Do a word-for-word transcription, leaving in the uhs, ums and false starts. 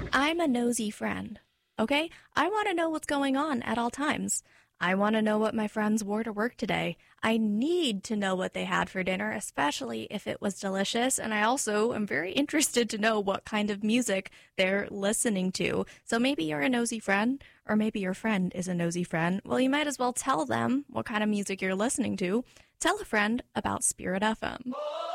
I'm a nosy friend, okay? I want to know what's going on at all times. I want to know what my friends wore to work today. I need to know what they had for dinner, especially if it was delicious. And I also am very interested to know what kind of music they're listening to. So maybe you're a nosy friend, or maybe your friend is a nosy friend. Well, you might as well tell them what kind of music you're listening to. Tell a friend about Spirit F M.